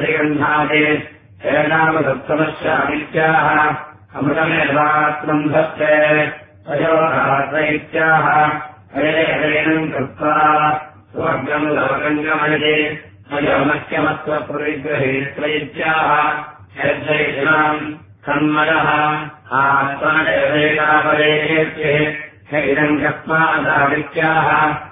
प्रतिगृह्णाति एनामसप्तमश्चादित्याः अमृतमेवात्मम् धत्ते तयोरात्रैत्याः हरेणम् कृत्वा स्वर्गम् लोकम् गमयति तयोमस्यमत्वपरिग्रहीत्रैत्याः यद्वैषणाम् सन्मदः आत्मनेवेकापरेत्यः इदम् कस्मादादित्याः